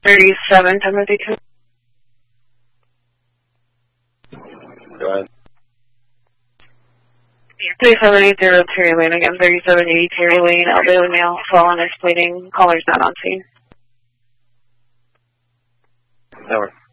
37, 1052. Go ahead. 3780 Terry Lane again, 3780 Terry Lane, elderly male, fallen, is bleeding, caller's not on scene. Over.